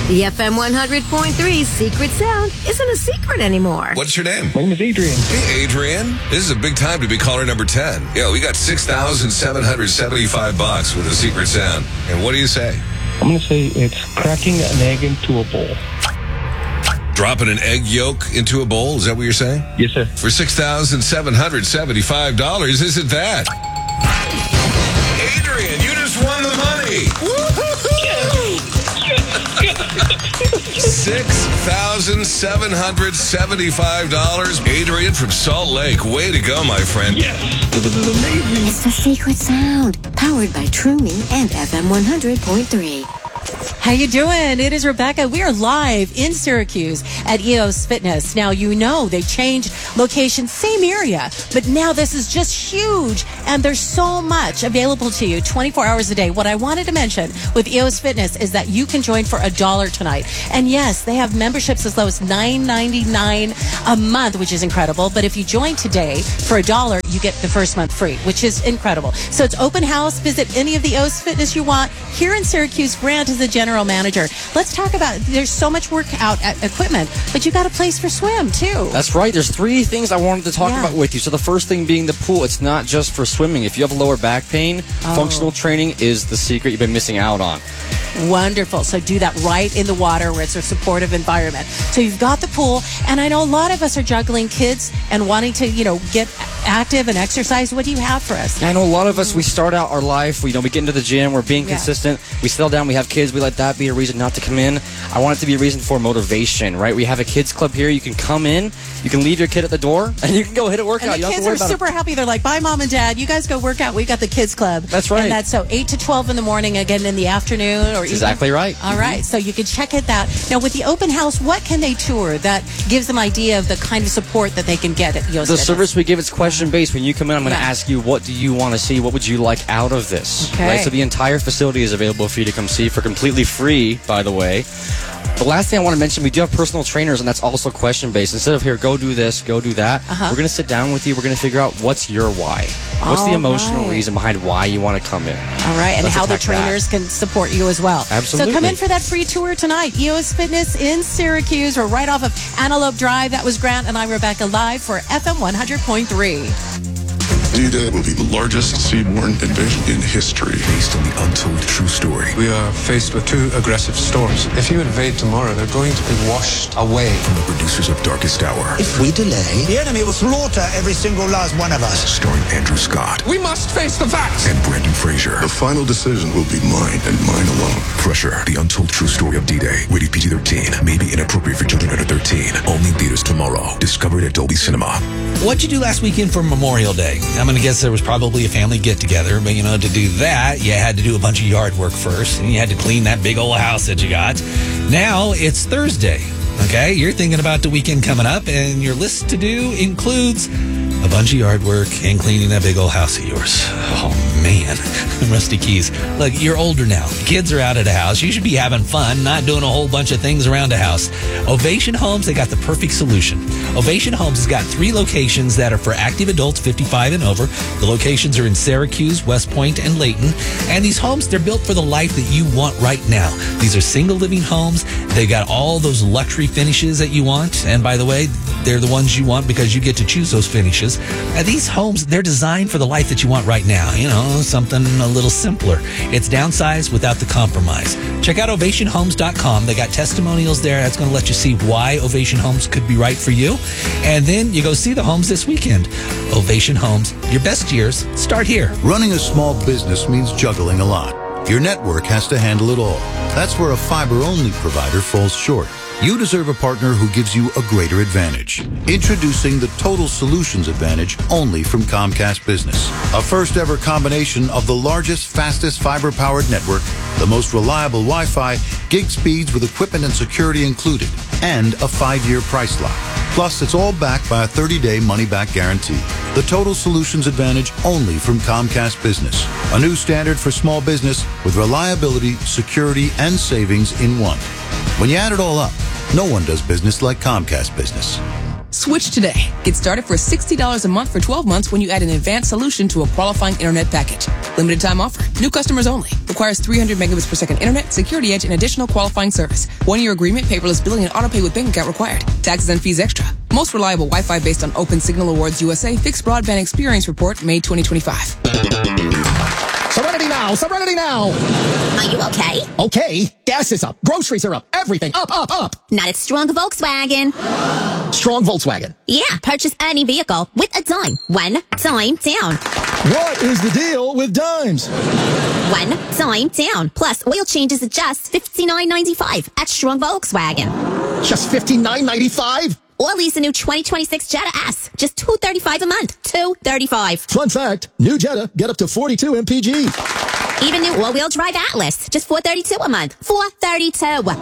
The FM 100.3 secret sound isn't a secret anymore. What's your name? My name is Adrian. Hey, Adrian. This is a big time to be caller number 10. Yeah, we got $6,775 with a secret sound. And what do you say? I'm going to say it's cracking an egg into a bowl. Dropping an egg yolk into a bowl? Is that what you're saying? Yes, sir. For $6,775, isn't that? Adrian, you just won the money. $6,775. Adrian from Salt Lake. Way to go, my friend. Yes. This is amazing. It's the secret sound, powered by TrueMe and FM 100.3. How you doing? It is Rebecca. We are live in Syracuse at EOS Fitness. Now, you know they changed location, same area, but now this is just huge, and there's so much available to you 24 hours a day. What I wanted to mention with EOS Fitness is that you can join for $1 tonight. And yes, they have memberships as low as $9.99 a month, which is incredible. But if you join today for $1, you get the first month free, which is incredible. So it's open house. Visit any of the EOS Fitness you want. Here in Syracuse, Grant is the general manager. Let's talk about, there's so much workout equipment, but you got a place for swim too. That's right. There's three things I wanted to talk about with you. So the first thing being the pool. It's not just for swimming. If you have lower back pain, functional training is the secret you've been missing out on. Wonderful. So do that right in the water where it's a supportive environment. So you've got the pool, and I know a lot of us are juggling kids and wanting to, get active and exercise. What do you have for us? I know a lot of us, we start out our life, we get into the gym, we're being consistent, we settle down, we have kids, we let that be a reason not to come in. I want it to be a reason for motivation, right? We have a kids club here. You can come in, you can leave your kid at the door, and you can go hit a workout. And the kids are super happy. They're like, bye, Mom and Dad. You guys go work out. We've got the kids club. That's right. And that's so 8 to 12 in the morning, again in the afternoon. Or exactly right. All right. So you can check it out. Now, with the open house, what can they tour that gives them idea of the kind of support that they can get at EOS Fitness? The service we give is question-based. When you come in, I'm going to ask you, what do you want to see? What would you like out of this? Okay. Right? So the entire facility is available for you to come see for completely free, by the way. The last thing I want to mention, we do have personal trainers, and that's also question-based. Instead of, here, go do this, go do that, we're going to sit down with you. We're going to figure out what's your why. What's the emotional reason behind why you want to come in? All right, and how the trainers can support you as well. Absolutely. So come in for that free tour tonight. EOS Fitness in Syracuse. We're right off of Antelope Drive. That was Grant, and I'm Rebecca, live for FM 100.3. D-Day will be the largest seaborne invasion in history. Based on the untold true story. We are faced with two aggressive storms. If you invade tomorrow, they're going to be washed away. From the producers of Darkest Hour. If we delay, the enemy will slaughter every single last one of us. Starring Andrew Scott. We must face the facts. And Brendan Fraser. The final decision will be mine and mine alone. Crusher, the untold true story of D-Day. Rated PG-13. May be inappropriate for children under 13. Only in theaters tomorrow. Discovered at Dolby Cinema. What'd you do last weekend for Memorial Day? I'm going to guess there was probably a family get-together, but, to do that, you had to do a bunch of yard work first, and you had to clean that big old house that you got. Now it's Thursday, okay? You're thinking about the weekend coming up, and your list to do includes a bunch of yard work and cleaning that big old house of yours. Oh, man. Rusty Keys. Look, you're older now. Kids are out of the house. You should be having fun, not doing a whole bunch of things around the house. Ovation Homes, they got the perfect solution. Ovation Homes has got 3 locations that are for active adults 55 and over. The locations are in Syracuse, West Point, and Layton. And these homes, they're built for the life that you want right now. These are single living homes. They got all those luxury finishes that you want. And by the way, they're the ones you want because you get to choose those finishes. And these homes, they're designed for the life that you want right now. Something a little simpler. It's downsized without the compromise. Check out ovationhomes.com. They got testimonials there. That's going to let you see why Ovation Homes could be right for you. And then you go see the homes this weekend. Ovation Homes, your best years start here. Running a small business means juggling a lot. Your network has to handle it all. That's where a fiber-only provider falls short. You deserve a partner who gives you a greater advantage. Introducing the Total Solutions Advantage only from Comcast Business. A first-ever combination of the largest, fastest fiber-powered network, the most reliable Wi-Fi, gig speeds with equipment and security included, and a 5-year price lock. Plus, it's all backed by a 30-day money-back guarantee. The Total Solutions Advantage only from Comcast Business. A new standard for small business with reliability, security, and savings in one. When you add it all up, no one does business like Comcast Business. Switch today. Get started for $60 a month for 12 months when you add an advanced solution to a qualifying internet package. Limited time offer. New customers only. Requires 300 megabits per second internet, security edge, and additional qualifying service. 1-year agreement, paperless billing, and autopay with bank account required. Taxes and fees extra. Most reliable Wi-Fi based on Open Signal Awards USA Fixed Broadband Experience Report, May 2025. Serenity now! Serenity now! Are you okay? Okay. Gas is up. Groceries are up. Everything up, up, up. Not at Strong Volkswagen. Strong Volkswagen. Yeah, purchase any vehicle with a dime. One time down. What is the deal with dimes? One time down. Plus, oil changes at just $59.95 at Strong Volkswagen. Just $59.95? Or lease a new 2026 Jetta S. Just $235 a month. $235. Fun fact, new Jetta get up to 42 mpg. Even new all-wheel drive Atlas. Just $432 a month. $432.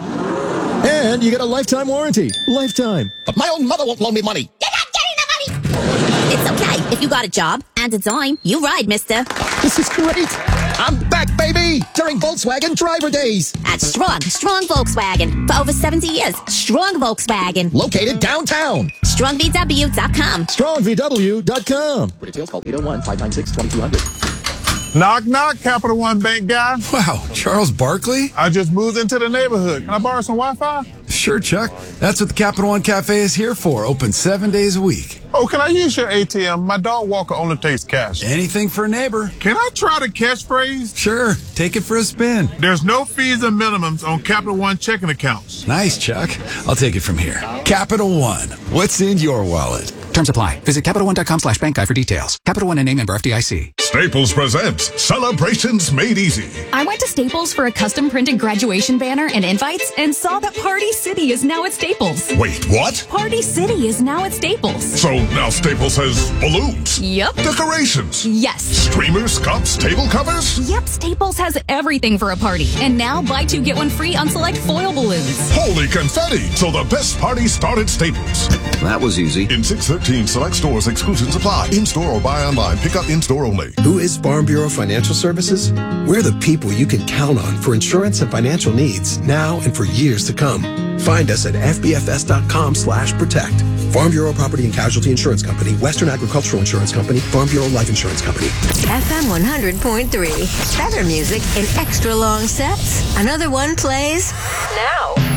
And you get a lifetime warranty. Lifetime. But my own mother won't loan me money. You're not getting the money. It's okay. If you got a job and a dime, you ride, mister. This is great. I'm back, baby, during Volkswagen Driver Days. At Strong Volkswagen. For over 70 years, Strong Volkswagen. Located downtown. StrongVW.com. StrongVW.com. Details call 801-596-2200. Knock, knock, Capital One Bank guy. Wow, Charles Barkley? I just moved into the neighborhood. Can I borrow some Wi-Fi? Sure, Chuck. That's what the Capital One Cafe is here for. Open 7 days a week. Oh, can I use your ATM? My dog Walker only takes cash. Anything for a neighbor. Can I try the catchphrase? Sure. Take it for a spin. There's no fees or minimums on Capital One checking accounts. Nice, Chuck. I'll take it from here. Capital One. What's in your wallet? Terms apply. Visit CapitalOne.com/bank guide for details. Capital One and a member FDIC. Staples presents Celebrations Made Easy. I went to Staples for a custom printed graduation banner and invites and saw that Party City is now at Staples. Wait, what? Party City is now at Staples. So now Staples has balloons. Yep. Decorations. Yes. Streamers, cups, table covers. Yep, Staples has everything for a party. And now buy 2 get 1 free on select foil balloons. Holy confetti! So the best party started Staples. That was easy. In 613 select stores, exclusions apply. In-store or buy online. Pick up in-store only. Who is Farm Bureau Financial Services? We're the people you can count on for insurance and financial needs now and for years to come. Find us at fbfs.com/protect. Farm Bureau Property and Casualty Insurance Company, Western Agricultural Insurance Company, Farm Bureau Life Insurance Company. FM 100.3. Better music in extra long sets. Another one plays now.